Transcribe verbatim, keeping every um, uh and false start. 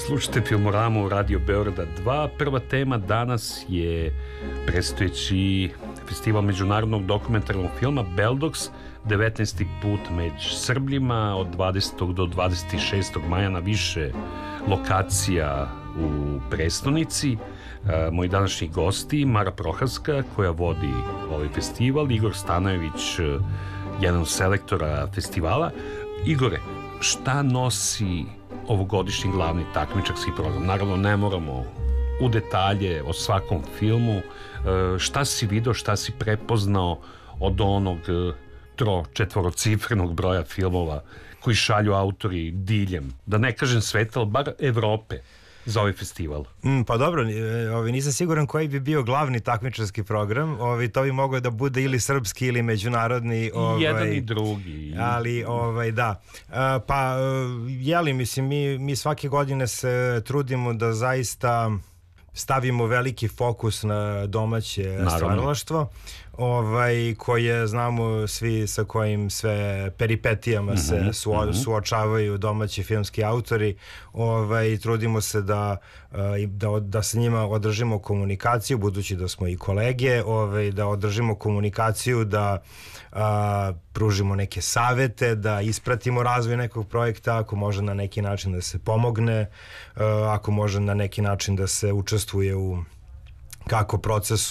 Slušajte Filmoramu Radio Beograda dva. Prva tema danas je predstojeći festival međunarodnog dokumentarnog filma Beldox, devetnaesti put među Srbljima od dvadesetog do dvadeset šestog maja na više lokacija u prestonici. Moji današnji gosti, Mara Prohaska koja vodi ovaj festival, Igor Stanojević, jedan od selektora festivala. Igore, šta nosi ovogodišnji glavni takmičarski program? Naravno, ne moramo u detalje o svakom filmu. Šta si vidio, šta si prepoznao od onog tro, četvorocifrenog broja filmova koji šalju autori diljem, da ne kažem sveta, ali bar Evrope, za ovaj festival? Mm, pa dobro, ovi, nisam siguran koji bi bio glavni takmičarski program. Ovi, to bi moglo da bude ili srpski ili međunarodni. Ovaj, jedan i drugi. Ali, ovaj, da. A, pa, jeli, mislim, mi, mi svake godine se trudimo da zaista stavimo veliki fokus na domaće stvaralaštvo, ovaj, koje znamo svi sa kojim sve peripetijama mm-hmm, se suo, mm-hmm. suočavaju domaći filmski autori. Ovaj, trudimo se da, da, da sa njima održimo komunikaciju, budući da smo i kolege, ovaj, da održimo komunikaciju, da a, pružimo neke savete, da ispratimo razvoj nekog projekta, ako može na neki način da se pomogne, a, ako može na neki način da se učestvuje u kako procesu